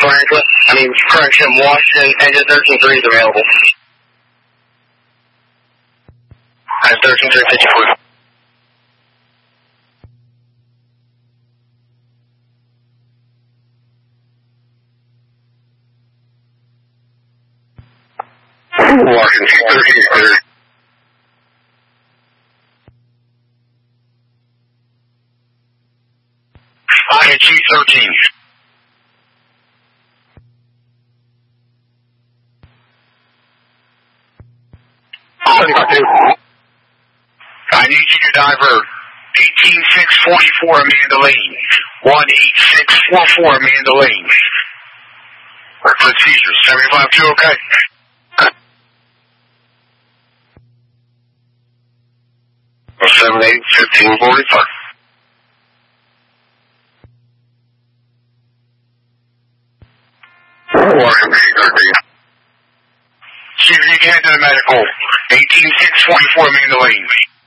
Correction, Washington, engine 13-3 is available. 13-3, 54. Washington, 13-3. ING 13. I need you to divert 18644 Amanda Lane. 18644 Amanda Lane. Procedure 752, okay? Or 78-1545. Washington, 13. See if you can head to the medical. 18644 Amanda Lane.